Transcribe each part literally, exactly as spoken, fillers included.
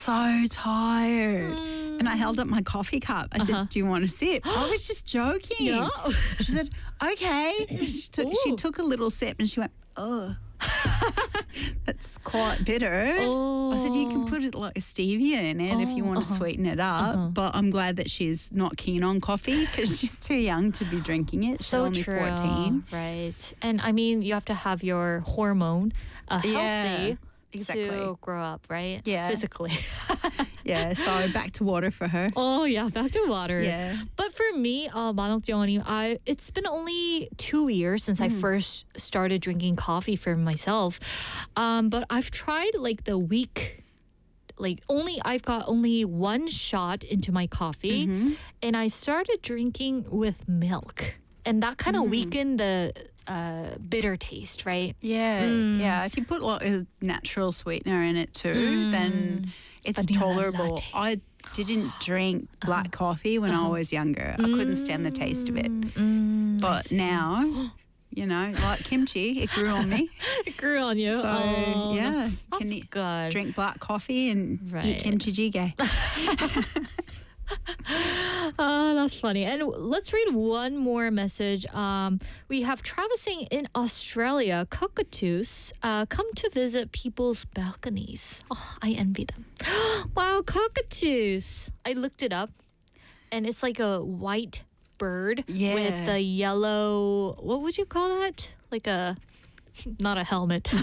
so tired. Mm. And I held up my coffee cup. I Uh-huh. said, do you want a sip? I was just joking. Yeah. She said, okay. She took, she Ooh. took a little sip and she went, oh, that's quite bitter. Oh. I said, you can put it like stevia in it if you Oh, want to uh-huh. sweeten it up. Uh-huh. But I'm glad that she's not keen on coffee because she's too young to be drinking it. She's So only true. fourteen. Right. And I mean, you have to have your hormone uh, healthy Yeah, exactly. to grow up, right? Yeah. Physically. Yeah, so back to water for her. Oh yeah, back to water. Yeah. But for me, uh, manok jeonim, I it's been only two years since I Mm. first started drinking coffee for myself. Um, but I've tried like the week, like only I've got only one shot into my coffee, Mhm. and I started drinking with milk, and that kind of Mm. weakened the uh, bitter taste, right? Yeah, Mm. yeah. If you put like a natural sweetener in it too, Mm. then it's Vanilla tolerable. latte. I didn't drink black coffee when I was younger. I couldn't stand the taste of it. Mm, mm, I But see. now, you know, like kimchi, it grew on me. it grew on you. So Oh, yeah, that's can you good. drink black coffee and Right. eat kimchi jjigae. Oh, that's funny. And let's read one more message. Um, we have Travising in Australia. Cockatoos uh, come to visit people's balconies. Oh, I envy them. Wow, cockatoos. I looked it up, and it's like a white bird Yeah. with the yellow. What would you call that? Like a, not a helmet.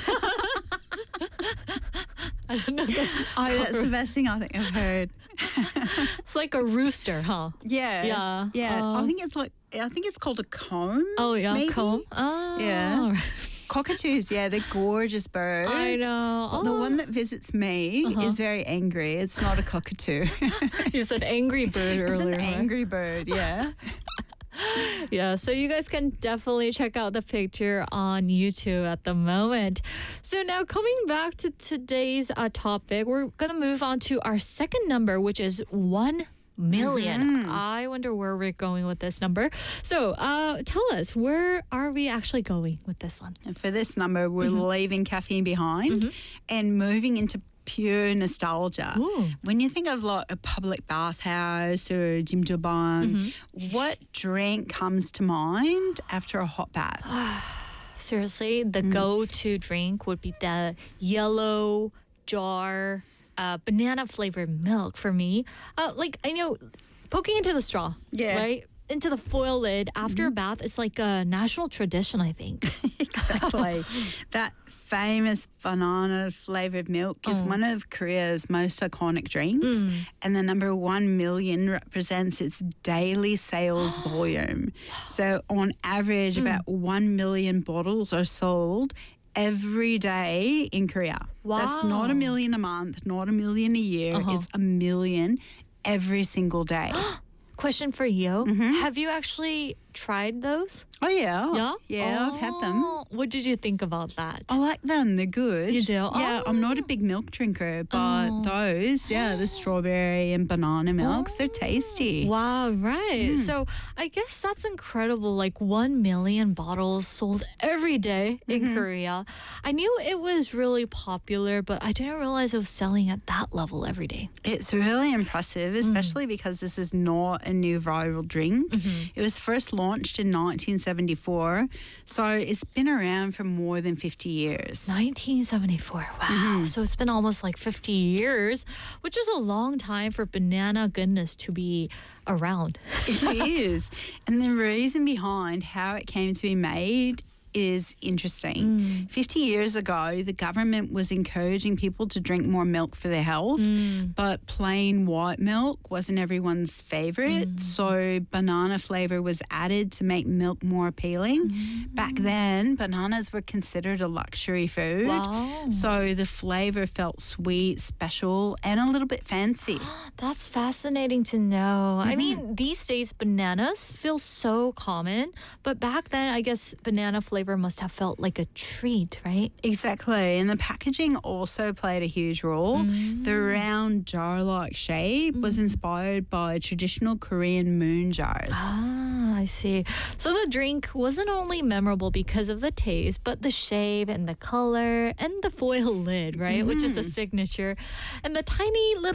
I don't know. Oh, that's the best thing I think I've heard. It's like a rooster, huh? Yeah, Yeah, yeah. uh, I think it's like I think it's called a comb. Oh, yeah, maybe? comb. Oh, Yeah. Cockatoos, yeah, they're gorgeous birds. I know. But the Oh. one that visits me Uh-huh. is very angry. It's not a cockatoo. You said angry bird It's earlier. an right? angry bird, yeah. Yeah, so you guys can definitely check out the picture on YouTube at the moment. So now coming back to today's uh, topic, we're going to move on to our second number, which is one million. Mhm. I wonder where we're going with this number. So uh, tell us, where are we actually going with this one? And for this number, we're Mm-hmm. leaving caffeine behind and moving into pure nostalgia. Ooh. When you think of like a public bathhouse or jjimjilbang, Mm-hmm. what drink comes to mind after a hot bath? Seriously, the Mm. go-to drink would be the yellow jar uh, banana flavored milk for me. Uh, like I know, poking into the straw, Yeah. right into the foil lid after a bath is like a national tradition. I think. Exactly. That famous banana flavored milk is Oh. one of Korea's most iconic drinks, Mm. and the number one million represents its daily sales volume. So, on average, Mm. about one million bottles are sold every day in Korea. That's not a Wow. million a month, not a million a year. Uh-huh. It's a million every single day. Question for you: Mhm. Have you actually tried those? Oh, yeah. Yeah, Yeah, I've had them. Oh, What did you think about that? I like them. They're good. You do? Yeah, I'm not a big milk drinker, but Oh. those, yeah, the strawberry and banana milks, they're tasty. Wow, right. Mm. So I guess that's incredible. Like one million bottles sold every day in Mm-hmm. Korea. I knew it was really popular, but I didn't realize it was selling at that level every day. It's really impressive, Mm. especially because this is not a new viral drink. Mm-hmm. It was first launched in nineteen seventy-four, so it's been around for more than fifty years. nineteen seventy-four. Wow. Mm-hmm. So it's been almost like fifty years, which is a long time for banana goodness to be around. It is. And the reason behind how it came to be made is interesting. Mm. fifty years ago, the government was encouraging people to drink more milk for their health, Mm. but plain white milk wasn't everyone's favorite. Mm. So banana flavor was added to make milk more appealing. Mm. Back then, bananas were considered a luxury food. Wow. So the flavor felt sweet, special, and a little bit fancy. That's fascinating to know. I Mm-hmm. mean, these days bananas feel so common, but back then I guess banana flavor must have felt like a treat, right? Exactly. And the packaging also played a huge role. Mm. The round jar like shape was inspired by traditional Korean moon jars. Ah, I see. So the drink wasn't only memorable because of the taste, but the shape and the color and the foil lid, right? Which is the signature. And the tiny little